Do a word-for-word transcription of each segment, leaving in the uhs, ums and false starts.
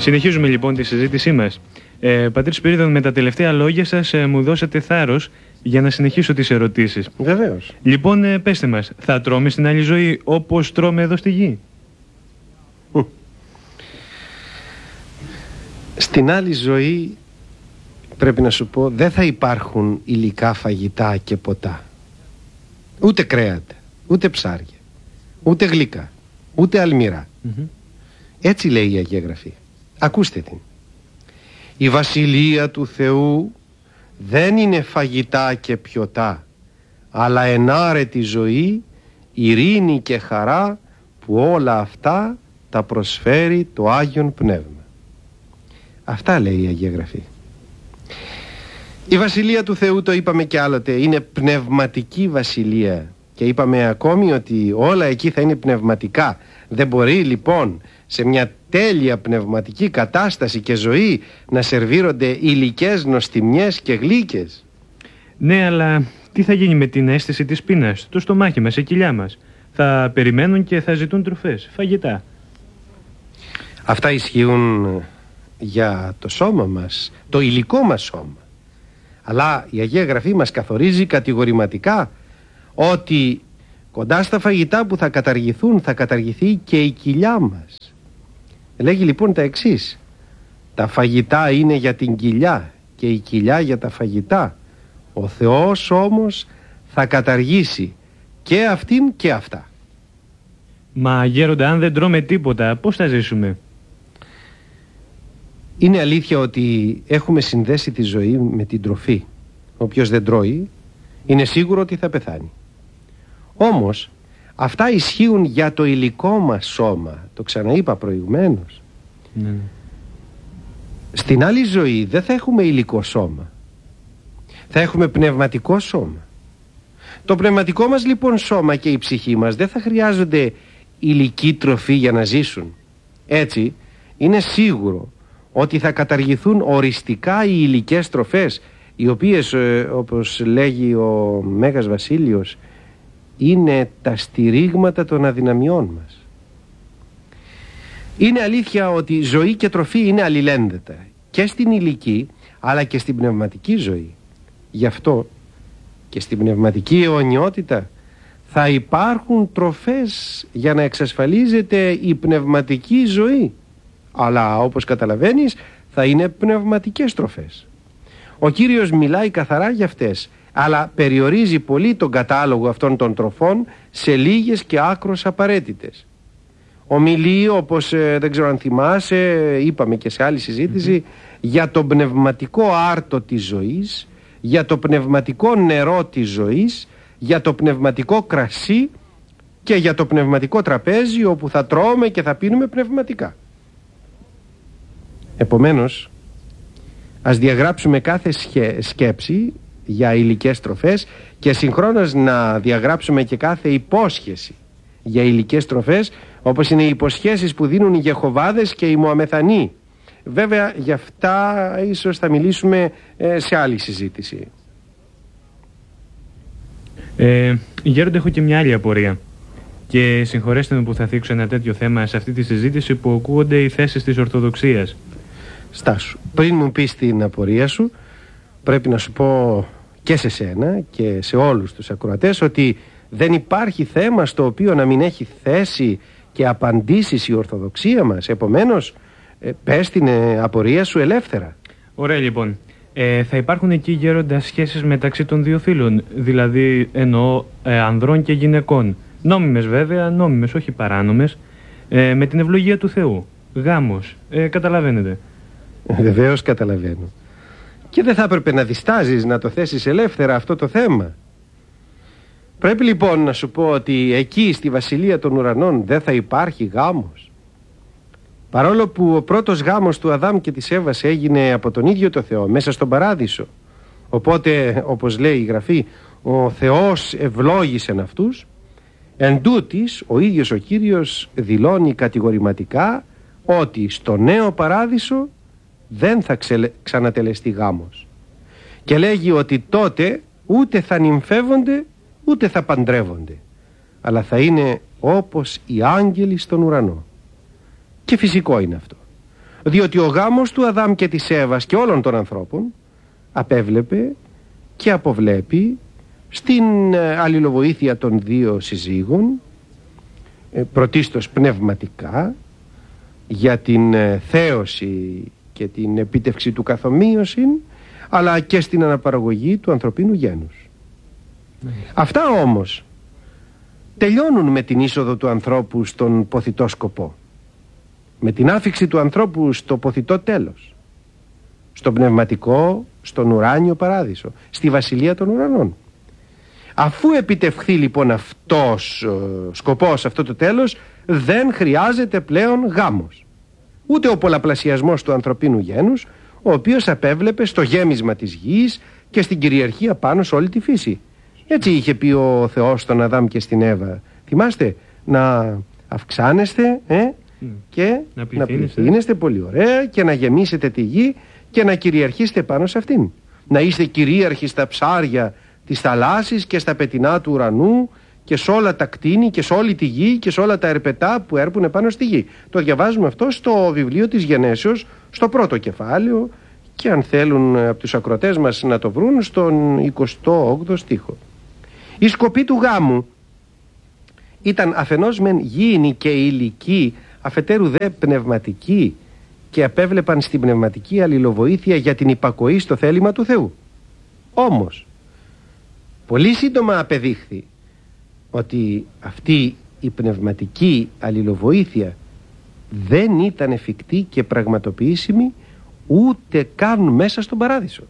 Συνεχίζουμε λοιπόν τη συζήτησή μας. Ε, Πατήρ Σπυρίδων, με τα τελευταία λόγια σας ε, μου δώσατε θάρρος για να συνεχίσω τις ερωτήσεις. Βεβαίως. Λοιπόν, ε, πέστε μας, θα τρώμε στην άλλη ζωή όπως τρώμε εδώ στη γη? Στην άλλη ζωή, πρέπει να σου πω, δεν θα υπάρχουν υλικά φαγητά και ποτά. Ούτε κρέατα, ούτε ψάρια, ούτε γλυκά, ούτε αλμυρά. Mm-hmm. Έτσι λέει η Αγία Γραφή. Ακούστε την. Η βασιλεία του Θεού δεν είναι φαγητά και πιωτά, αλλά ενάρετη ζωή, ειρήνη και χαρά, που όλα αυτά τα προσφέρει το Άγιον Πνεύμα. Αυτά λέει η Αγία Γραφή. Η βασιλεία του Θεού, το είπαμε και άλλοτε, είναι πνευματική βασιλεία, και είπαμε ακόμη ότι όλα εκεί θα είναι πνευματικά. Δεν μπορεί λοιπόν σε μια τέλεια πνευματική κατάσταση και ζωή να σερβίρονται υλικές νοστιμιές και γλύκες. Ναι, αλλά τι θα γίνει με την αίσθηση της πείνας, το στομάχι μας, η κοιλιά μας? Θα περιμένουν και θα ζητούν τροφές, φαγητά. Αυτά ισχύουν για το σώμα μας, το υλικό μας σώμα. Αλλά η Αγία Γραφή μας καθορίζει κατηγορηματικά ότι κοντά στα φαγητά που θα καταργηθούν, θα καταργηθεί και η κοιλιά μας. Λέγει λοιπόν τα εξής: τα φαγητά είναι για την κοιλιά και η κοιλιά για τα φαγητά. Ο Θεός όμως θα καταργήσει και αυτήν και αυτά. Μα γέροντα, αν δεν τρώμε τίποτα, πώς θα ζήσουμε? Είναι αλήθεια ότι έχουμε συνδέσει τη ζωή με την τροφή. Όποιος δεν τρώει είναι σίγουρο ότι θα πεθάνει. Όμως αυτά ισχύουν για το υλικό μας σώμα. Το ξαναείπα προηγουμένως. Ναι. Στην άλλη ζωή δεν θα έχουμε υλικό σώμα. Θα έχουμε πνευματικό σώμα. Το πνευματικό μας λοιπόν σώμα και η ψυχή μας δεν θα χρειάζονται υλική τροφή για να ζήσουν. Έτσι είναι σίγουρο ότι θα καταργηθούν οριστικά οι υλικές τροφές, οι οποίες, ε, όπως λέγει ο Μέγας Βασίλειος, είναι τα στηρίγματα των αδυναμιών μας. Είναι αλήθεια ότι ζωή και τροφή είναι αλληλένδετα και στην υλική αλλά και στην πνευματική ζωή. Γι' αυτό και στην πνευματική αιωνιότητα θα υπάρχουν τροφές για να εξασφαλίζεται η πνευματική ζωή. Αλλά όπως καταλαβαίνεις θα είναι πνευματικές τροφές. Ο Κύριος μιλάει καθαρά για αυτές, αλλά περιορίζει πολύ τον κατάλογο αυτών των τροφών σε λίγες και άκρως απαραίτητες. Ομιλεί, όπως ε, δεν ξέρω αν θυμάσαι, είπαμε και σε άλλη συζήτηση, mm-hmm. για το πνευματικό άρτο της ζωής, για το πνευματικό νερό της ζωής, για το πνευματικό κρασί και για το πνευματικό τραπέζι, όπου θα τρώμε και θα πίνουμε πνευματικά. Επομένως, ας διαγράψουμε κάθε σκέψη για υλικές τροφές και συγχρόνως να διαγράψουμε και κάθε υπόσχεση για υλικές τροφές, όπως είναι οι υποσχέσεις που δίνουν οι Γεχοβάδες και οι Μωαμεθανοί. Βέβαια, για αυτά ίσως θα μιλήσουμε ε, σε άλλη συζήτηση. Ε, Γέροντα, έχω και μια άλλη απορία. Και συγχωρέστε με που θα θίξω ένα τέτοιο θέμα σε αυτή τη συζήτηση που ακούγονται οι θέσεις της Ορθοδοξίας. Στάσου, πριν μου πεις την απορία σου, πρέπει να σου πω και σε σένα και σε όλους τους ακροατές ότι δεν υπάρχει θέμα στο οποίο να μην έχει θέση και απαντήσεις η Ορθοδοξία μας. Επομένως, ε, πες την ε, απορία σου ελεύθερα. Ωραία λοιπόν. Ε, θα υπάρχουν εκεί, γέροντα, σχέσεις μεταξύ των δύο φύλων, δηλαδή εννοώ ε, ανδρών και γυναικών. Νόμιμες βέβαια, νόμιμες, όχι παράνομες, ε, με την ευλογία του Θεού. Γάμος, ε, καταλαβαίνετε. Βεβαίως καταλαβαίνω. Και δεν θα έπρεπε να διστάζεις να το θέσεις ελεύθερα αυτό το θέμα. Πρέπει λοιπόν να σου πω ότι εκεί στη Βασιλεία των Ουρανών δεν θα υπάρχει γάμος. Παρόλο που ο πρώτος γάμος του Αδάμ και της Εύας έγινε από τον ίδιο το Θεό μέσα στον Παράδεισο. Οπότε, όπως λέει η Γραφή, ο Θεός ευλόγησε αυτούς. Εν τούτης, ο ίδιος ο Κύριος δηλώνει κατηγορηματικά ότι στο νέο Παράδεισο δεν θα ξε... ξανατελεστεί γάμος. Και λέγει ότι τότε ούτε θα νυμφεύονται ούτε θα παντρεύονται, αλλά θα είναι όπως οι άγγελοι στον ουρανό. Και φυσικό είναι αυτό. Διότι ο γάμος του Αδάμ και της Εύας και όλων των ανθρώπων απέβλεπε και αποβλέπει στην αλληλοβοήθεια των δύο συζύγων, πρωτίστως πνευματικά, για την θέωση και την επίτευξη του καθομοίωσιν, αλλά και στην αναπαραγωγή του ανθρωπίνου γένους. Ναι. Αυτά όμως τελειώνουν με την είσοδο του ανθρώπου στον ποθητό σκοπό, με την άφιξη του ανθρώπου στο ποθητό τέλος, στον πνευματικό, στον ουράνιο παράδεισο, στη βασιλεία των ουρανών. Αφού επιτευχθεί λοιπόν αυτός ο σκοπός, αυτό το τέλος, δεν χρειάζεται πλέον γάμος, ούτε ο πολλαπλασιασμός του ανθρωπίνου γένους, ο οποίος απέβλεπε στο γέμισμα της γης και στην κυριαρχία πάνω σε όλη τη φύση. Έτσι είχε πει ο Θεός στον Αδάμ και στην Εύα. Θυμάστε, να αυξάνεστε ε, mm. και να πληθύνεστε. να πληθύνεστε πολύ ωραία και να γεμίσετε τη γη και να κυριαρχήσετε πάνω σε αυτήν. Να είστε κυρίαρχοι στα ψάρια της θαλάσσης και στα πετεινά του ουρανού και σε όλα τα κτίνη και σε όλη τη γη και σε όλα τα ερπετά που έρπουν πάνω στη γη. Το διαβάζουμε αυτό στο βιβλίο της Γενέσεως, στο πρώτο κεφάλαιο, και αν θέλουν από τους ακροατές μας να το βρουν, στον εικοστό όγδοο στίχο. Η σκοπή του γάμου ήταν αφενός μεν γήινη και ηλική, αφετέρου δε πνευματική, και απέβλεπαν στην πνευματική αλληλοβοήθεια για την υπακοή στο θέλημα του Θεού. Όμως πολύ σύντομα απεδείχθη ότι αυτή η πνευματική αλληλοβοήθεια δεν ήταν εφικτή και πραγματοποιήσιμη ούτε καν μέσα στον παράδεισο.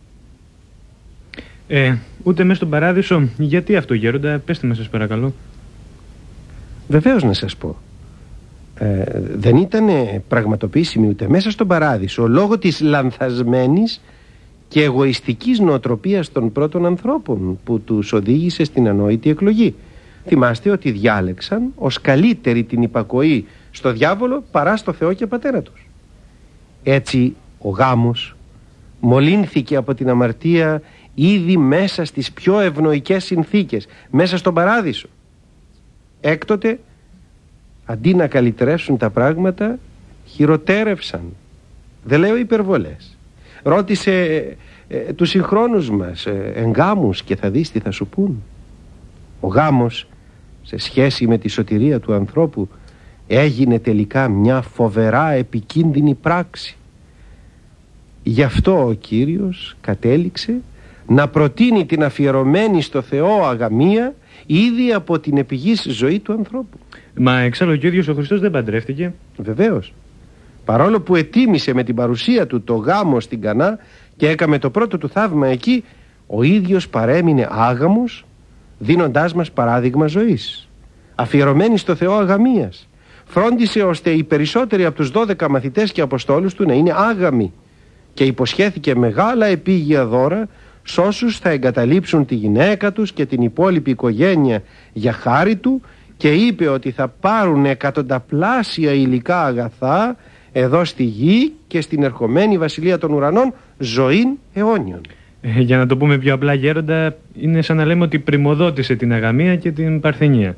Ε, ούτε μέσα στον παράδεισο. Γιατί αυτό, γέροντα? Πέστε με, σας παρακαλώ. Βεβαίως να σας πω. Ε, δεν ήταν πραγματοποιήσιμη ούτε μέσα στον παράδεισο, λόγω της λανθασμένης και εγωιστικής νοοτροπίας των πρώτων ανθρώπων που τους οδήγησε στην ανόητη εκλογή. Θυμάστε ότι διάλεξαν ως καλύτερη την υπακοή στο διάβολο παρά στο Θεό και Πατέρα τους. Έτσι ο γάμος μολύνθηκε από την αμαρτία ήδη μέσα στις πιο ευνοϊκές συνθήκες, μέσα στον παράδεισο. Έκτοτε, αντί να καλυτερεύσουν τα πράγματα, χειροτέρευσαν. Δεν λέω υπερβολές. Ρώτησε ε, ε, τους συγχρόνους μας ε, εγγάμους και θα δεις τι θα σου πούν. Ο γάμος, σε σχέση με τη σωτηρία του ανθρώπου, έγινε τελικά μια φοβερά επικίνδυνη πράξη. Γι' αυτό ο Κύριος κατέληξε να προτείνει την αφιερωμένη στο Θεό αγαμία ήδη από την επιγής ζωή του ανθρώπου. Μα εξάλλου και ο ίδιος ο Χριστός δεν παντρεύτηκε. Βεβαίως. Παρόλο που ετίμησε με την παρουσία του το γάμο στην Κανά και έκαμε το πρώτο του θαύμα εκεί, ο ίδιος παρέμεινε άγαμος, δίνοντάς μας παράδειγμα ζωής, αφιερωμένη στο Θεό αγαμίας. Φρόντισε ώστε οι περισσότεροι από τους δώδεκα μαθητές και αποστόλους του να είναι άγαμοι και υποσχέθηκε μεγάλα επίγεια δώρα σ' όσους θα εγκαταλείψουν τη γυναίκα τους και την υπόλοιπη οικογένεια για χάρη του, και είπε ότι θα πάρουν εκατονταπλάσια υλικά αγαθά εδώ στη γη και στην ερχομένη βασιλεία των ουρανών ζωήν αιώνιον. Ε, για να το πούμε πιο απλά, γέροντα, είναι σαν να λέμε ότι πριμοδότησε την αγαμία και την παρθενία.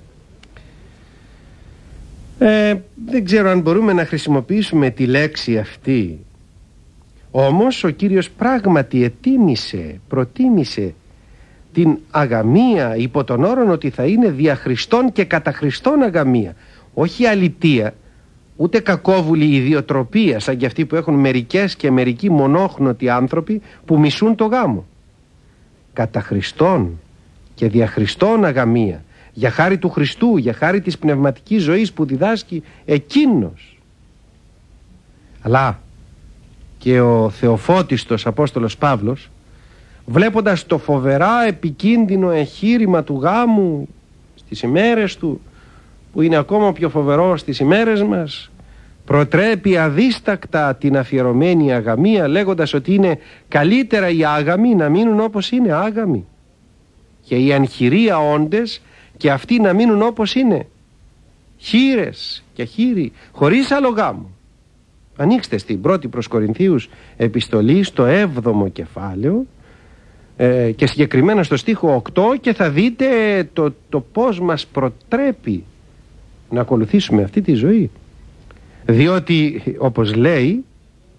Ε, δεν ξέρω αν μπορούμε να χρησιμοποιήσουμε τη λέξη αυτή. Όμως ο Κύριος πράγματι ετίμησε, προτίμησε την αγαμία υπό τον όρον ότι θα είναι δια Χριστόν και κατά Χριστόν αγαμία. Όχι αλητεία, ούτε κακόβουλη ιδιοτροπία σαν και αυτοί που έχουν μερικές και μερικοί μονόχνοτοι άνθρωποι που μισούν το γάμο. Κατά Χριστόν και δια Χριστόν αγαμία, για χάρη του Χριστού, για χάρη της πνευματικής ζωής που διδάσκει εκείνος. Αλλά και ο θεοφώτιστος Απόστολος Παύλος, βλέποντας το φοβερά επικίνδυνο εγχείρημα του γάμου στις ημέρες του, που είναι ακόμα πιο φοβερό στις ημέρες μας, προτρέπει αδίστακτα την αφιερωμένη αγαμία, λέγοντας ότι είναι καλύτερα οι άγαμοι να μείνουν όπως είναι άγαμοι και οι ανχειρία όντες και αυτοί να μείνουν όπως είναι, χήρες και χείροι, χωρίς άλλο γάμο. Ανοίξτε στην πρώτη προς Κορινθίους επιστολή στο έβδομο κεφάλαιο ε, και συγκεκριμένα στο στίχο οκτώ, και θα δείτε το, το πώς μας προτρέπει να ακολουθήσουμε αυτή τη ζωή. Διότι όπως λέει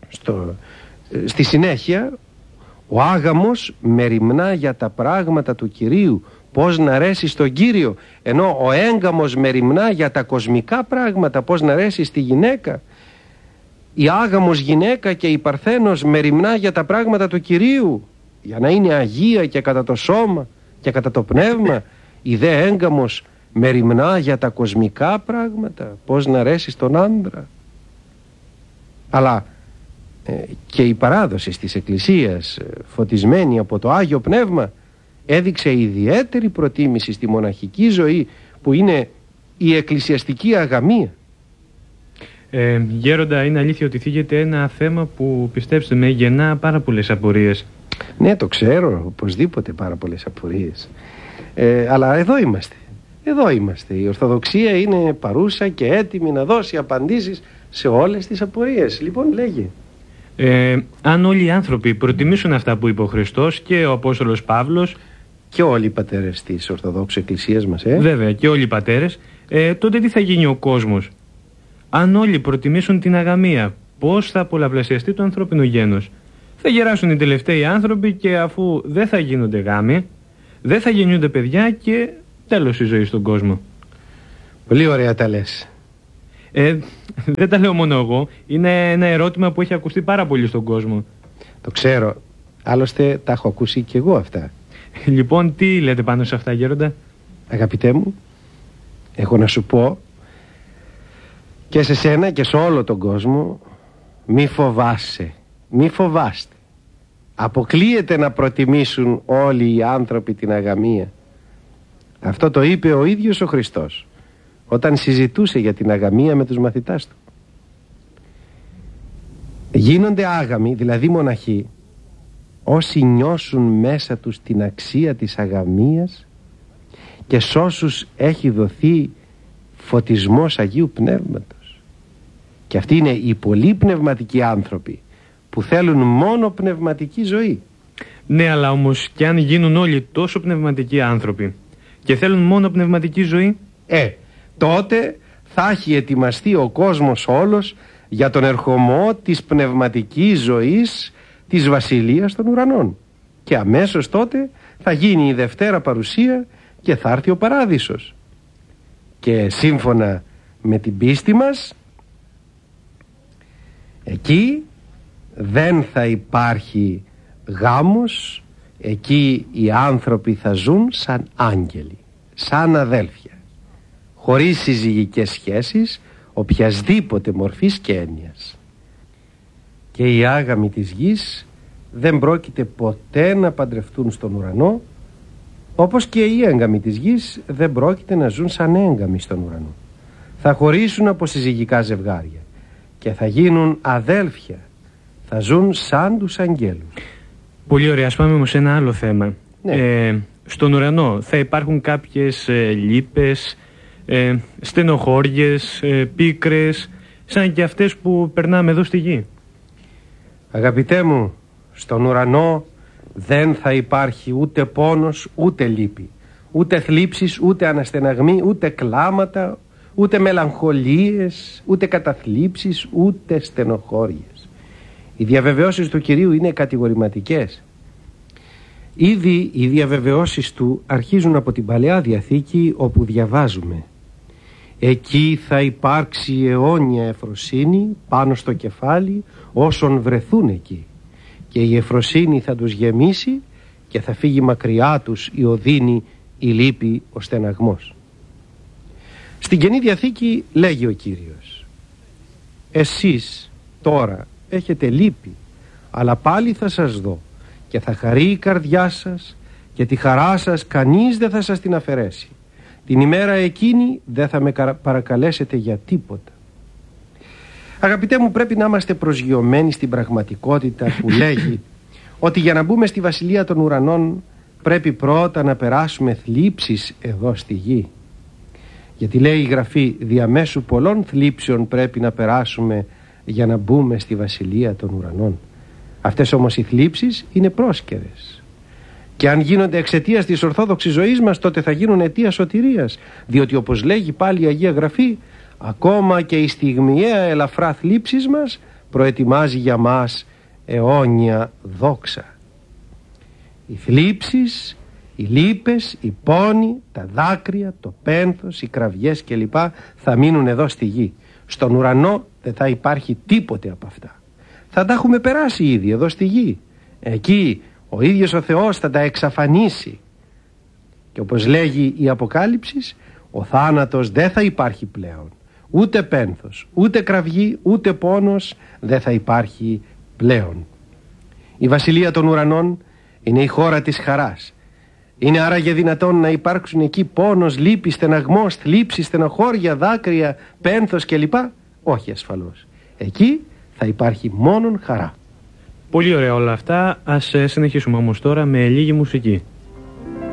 Στο, στη συνέχεια, ο άγαμος μεριμνά για τα πράγματα του Κυρίου, πώς να αρέσει στον Κύριο, ενώ ο έγκαμος μεριμνά για τα κοσμικά πράγματα, πώς να αρέσει στη γυναίκα. Η άγαμος γυναίκα και η παρθένος μεριμνά για τα πράγματα του Κυρίου, για να είναι αγία και κατά το σώμα και κατά το πνεύμα. Η δε έγκαμος μεριμνά για τα κοσμικά πράγματα, πώς να αρέσει στον άντρα. Αλλά ε, και η παράδοση της Εκκλησίας, ε, φωτισμένη από το Άγιο Πνεύμα, έδειξε ιδιαίτερη προτίμηση στη μοναχική ζωή, που είναι η εκκλησιαστική αγαμία. Ε, Γέροντα, είναι αλήθεια ότι θίγεται ένα θέμα που, πιστέψτε με, γεννά πάρα πολλές απορίες. Ναι, το ξέρω, οπωσδήποτε πάρα πολλές απορίες. Ε, αλλά εδώ είμαστε. Εδώ είμαστε. Η Ορθοδοξία είναι παρούσα και έτοιμη να δώσει απαντήσεις σε όλες τις απορίες. Λοιπόν, λέγε. Ε, αν όλοι οι άνθρωποι προτιμήσουν αυτά που είπε ο Χριστός και ο Απόστολος Παύλος, και όλοι οι πατέρες της Ορθοδόξου Εκκλησίας μας, ε? Βέβαια, και όλοι οι πατέρες, ε, τότε τι θα γίνει ο κόσμος? Αν όλοι προτιμήσουν την αγαμία, πώς θα πολλαπλασιαστεί το ανθρώπινο γένος? Θα γεράσουν οι τελευταίοι άνθρωποι και αφού δεν θα γίνονται γάμοι, δεν θα γεννιούνται παιδιά και τέλος η ζωή στον κόσμο. Πολύ ωραία τα λες. Ε, δεν τα λέω μόνο εγώ. Είναι ένα ερώτημα που έχει ακουστεί πάρα πολύ στον κόσμο. Το ξέρω. Άλλωστε τα έχω ακούσει και εγώ αυτά. Λοιπόν, τι λέτε πάνω σε αυτά, Γέροντα? Αγαπητέ μου, έχω να σου πω και σε σένα και σε όλο τον κόσμο, μη φοβάσαι, μη φοβάστε. Αποκλείεται να προτιμήσουν όλοι οι άνθρωποι την αγαμία. Αυτό το είπε ο ίδιος ο Χριστός όταν συζητούσε για την αγαμία με τους μαθητάς του. Γίνονται άγαμοι, δηλαδή μοναχοί, όσοι νιώσουν μέσα τους την αξία της αγαμίας και σ' όσους έχει δοθεί φωτισμός Αγίου Πνεύματος. Και αυτοί είναι οι πολύ πνευματικοί άνθρωποι που θέλουν μόνο πνευματική ζωή. Ναι, αλλά όμως και αν γίνουν όλοι τόσο πνευματικοί άνθρωποι και θέλουν μόνο πνευματική ζωή, Ε, τότε θα έχει ετοιμαστεί ο κόσμος όλος για τον ερχομό της πνευματικής ζωής της Βασιλείας των Ουρανών. Και αμέσως τότε θα γίνει η Δευτέρα Παρουσία και θα έρθει ο Παράδεισος. Και σύμφωνα με την πίστη μας, εκεί δεν θα υπάρχει γάμος, εκεί οι άνθρωποι θα ζουν σαν άγγελοι, σαν αδέλφια, χωρίς συζυγικές σχέσεις οποιασδήποτε μορφής και έννοιας. Και οι άγαμοι της γης δεν πρόκειται ποτέ να παντρευτούν στον ουρανό, όπως και οι έγκαμοι της γης δεν πρόκειται να ζουν σαν έγκαμοι στον ουρανό. Θα χωρίσουν από συζυγικά ζευγάρια και θα γίνουν αδέλφια, θα ζουν σαν τους αγγέλους. Πολύ ωραία. Ας πάμε όμως σε ένα άλλο θέμα. Ναι. Ε, στον ουρανό θα υπάρχουν κάποιες ε, λύπες, ε, στενοχώριες, ε, πίκρες, σαν και αυτές που περνάμε εδώ στη γη. Αγαπητέ μου, στον ουρανό δεν θα υπάρχει ούτε πόνος ούτε λύπη, ούτε θλίψεις, ούτε αναστεναγμοί, ούτε κλάματα, ούτε μελαγχολίες, ούτε καταθλίψεις, ούτε στενοχώριες. Οι διαβεβαιώσεις του Κυρίου είναι κατηγορηματικές. Ήδη οι διαβεβαιώσεις του αρχίζουν από την Παλαιά Διαθήκη, όπου διαβάζουμε: εκεί θα υπάρξει αιώνια ευφροσύνη πάνω στο κεφάλι όσων βρεθούν εκεί, και η ευφροσύνη θα τους γεμίσει και θα φύγει μακριά τους η οδύνη, η λύπη, ο στεναγμός. Στην Καινή Διαθήκη λέγει ο Κύριος: εσείς τώρα έχετε λύπη, αλλά πάλι θα σας δω και θα χαρεί η καρδιά σας, και τη χαρά σας κανείς δεν θα σας την αφαιρέσει. Την ημέρα εκείνη δεν θα με παρακαλέσετε για τίποτα. Αγαπητέ μου, πρέπει να είμαστε προσγειωμένοι στην πραγματικότητα που λέγει ότι για να μπούμε στη Βασιλεία των Ουρανών πρέπει πρώτα να περάσουμε θλίψεις εδώ στη γη. Γιατί λέει η Γραφή, διαμέσου πολλών θλίψεων πρέπει να περάσουμε για να μπούμε στη Βασιλεία των Ουρανών. Αυτές όμως οι θλίψεις είναι πρόσκαιρες. Και αν γίνονται εξαιτίας της ορθόδοξης ζωής μας, τότε θα γίνουν αιτία σωτηρίας. Διότι όπως λέγει πάλι η Αγία Γραφή, ακόμα και η στιγμιαία ελαφρά θλίψης μας προετοιμάζει για μας αιώνια δόξα. Οι θλίψεις, οι λύπες, οι πόνοι, τα δάκρυα, το πένθος, οι κραυγές κλπ. Θα μείνουν εδώ στη γη. Στον ουρανό δεν θα υπάρχει τίποτε από αυτά. Θα τα έχουμε περάσει ήδη εδώ στη γη. Εκεί ο ίδιος ο Θεός θα τα εξαφανίσει. Και όπως λέγει η Αποκάλυψη, ο θάνατος δεν θα υπάρχει πλέον. Ούτε πένθος, ούτε κραυγή, ούτε πόνος δεν θα υπάρχει πλέον. Η βασιλεία των ουρανών είναι η χώρα της χαράς. Είναι άραγε δυνατόν να υπάρξουν εκεί πόνος, λύπη, στεναγμός, θλίψη, στενοχώρια, δάκρυα, πένθος κλπ? Όχι ασφαλώς. Εκεί θα υπάρχει μόνον χαρά. Πολύ ωραία όλα αυτά. Ας συνεχίσουμε όμως τώρα με λίγη μουσική.